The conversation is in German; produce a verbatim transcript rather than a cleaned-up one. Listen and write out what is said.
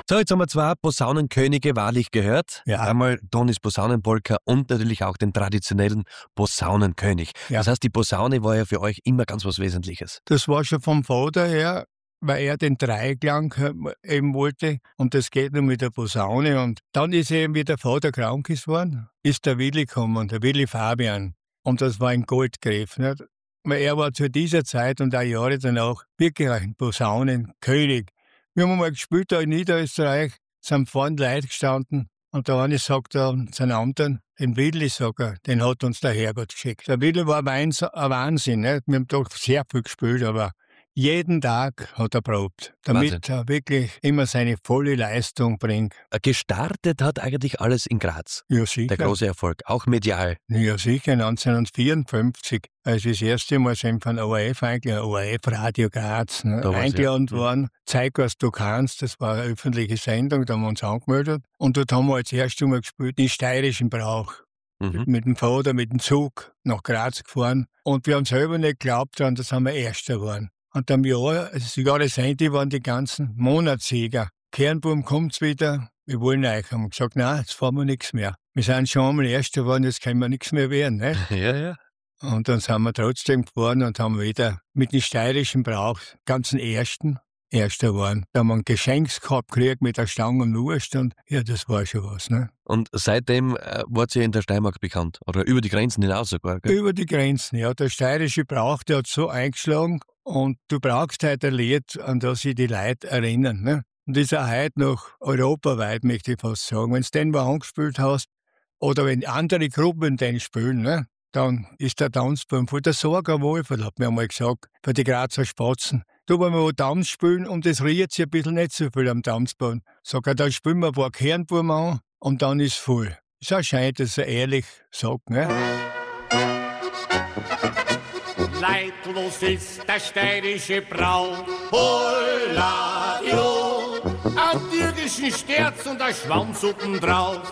So, jetzt haben wir zwei Posaunenkönige wahrlich gehört. Ja. Einmal Tonis Posaunenpolka und natürlich auch den traditionellen Posaunenkönig. Ja. Das heißt, die Posaune war ja für euch immer ganz was Wesentliches. Das war schon vom Vater her, weil er den Dreiklang eben wollte. Und das geht nur mit der Posaune. Und dann ist eben, wie der Vater krank ist worden, ist der Willi gekommen, der Willi Fabian. Und das war ein Goldgräf. Nicht? Weil er war zu dieser Zeit und auch Jahre danach wirklich ein Posaunenkönig. Wir haben mal gespielt da in Niederösterreich, sind vorne Leute gestanden und der eine sagt da zu einem anderen, den Willi, sagt er, den hat uns der Herrgott geschickt. Der Willi war ein Wahnsinn, nicht? Wir haben doch sehr viel gespielt, aber jeden Tag hat er probt, damit Wahnsinn. er wirklich immer seine volle Leistung bringt. Gestartet hat eigentlich alles in Graz. Ja, sicher. Der große Erfolg, auch medial. Ja, sicher, neunzehnhundertvierundfünfzig, als ich das erste Mal sind von O R F, eigentlich O R F Radio Graz, ne, Da war's, eingeladen ja. worden. Zeig, was du kannst, das war eine öffentliche Sendung, da haben wir uns angemeldet. Und dort haben wir als erstes Mal gespielt, den steirischen Brauch. Mhm. Mit dem Vater, mit dem Zug nach Graz gefahren. Und wir haben selber nicht geglaubt daran, dass wir Erster geworden. Und am Jahr, also das Jahr des Ende waren die ganzen Monatssieger. Kernbaum kommt's wieder, wir wollen euch. Haben gesagt, nein, jetzt fahren wir nichts mehr. Wir sind schon einmal Erster geworden, jetzt können wir nichts mehr werden. Nicht? Ja, ja. Und dann sind wir trotzdem gefahren und haben wieder mit dem steirischen Brauch, ganzen Ersten, Erster geworden. Da haben wir ein Geschenk gehabt, gekriegt mit der Stange und Wurst und ja, das war schon was. Ne? Und seitdem äh, wart ihr in der Steiermark bekannt? Oder über die Grenzen hinaus sogar? Gell? Über die Grenzen, ja. Der steirische Brauch, der hat so eingeschlagen und du brauchst heute ein Lied, an das sich die Leute erinnern. Ne? Und das ist auch heute noch europaweit, möchte ich fast sagen. Wenn du den mal angespielt hast oder wenn andere Gruppen den spielen, ne? Dann ist der Tanzbaum von der Sorger Wohlfahrt, hat mir einmal gesagt, für die Grazer Spatzen. Da wollen wir wo Tanz spielen und das riecht sich ein bisschen nicht so viel am Tanzbaum. Sag er, dann spielen wir ein paar Kernbuben an und dann ist voll. Ist auch schön, dass er ehrlich sagt, ne? Leidlos ist der steirische Brauch, holla, jo, ein türkischen Sterz und ein Schwanz oben drauf.